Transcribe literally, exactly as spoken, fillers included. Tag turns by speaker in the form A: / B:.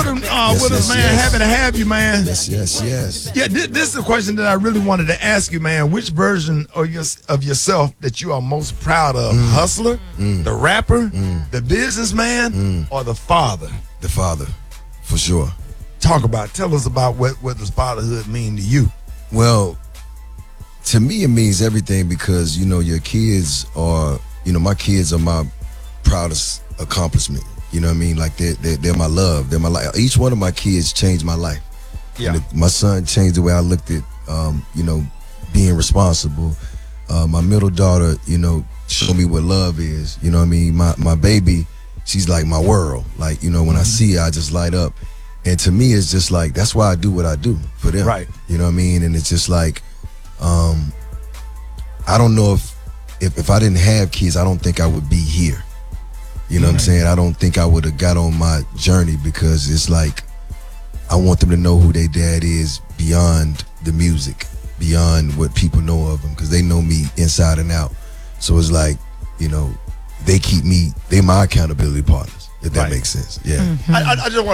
A: Jordan uh,
B: Yes,
A: with us,
B: yes,
A: man.
B: yes.
A: Happy to have you, man.
B: Yes, yes, yes.
A: Yeah, this, this is a question that I really wanted to ask you, man. Which version of, your, of yourself that you are most proud of?
B: Mm.
A: Hustler,
B: Mm.
A: the rapper,
B: Mm.
A: the businessman,
B: Mm.
A: or the father?
B: The father, for sure.
A: Talk about, tell us about what, what does fatherhood mean to you?
B: Well, to me, it means everything because, you know, your kids are, you know, my kids are my proudest accomplishment. You know what I mean? Like, they're, they're, they're my love. They're my life. Each one of my kids changed my life.
A: Yeah.
B: And it, my son changed the way I looked at, um, you know, being responsible. Uh, my middle daughter, you know, showed me what love is. You know what I mean? My, my baby, she's like my world. Like, you know, when mm-hmm. I see her, I just light up. And to me, it's just like, that's why I do what I do for them.
A: Right.
B: You know what I mean? And it's just like, um, I don't know if, if, if I didn't have kids, I don't think I would be here. You know mm-hmm. what I'm saying? I don't think I would have got on my journey because it's like, I want them to know who their dad is beyond the music, beyond what people know of them, because they know me inside and out. So it's like, you know, they keep me, they my accountability partners, if that
A: right.
B: makes sense. Yeah.
A: Mm-hmm. I, I just want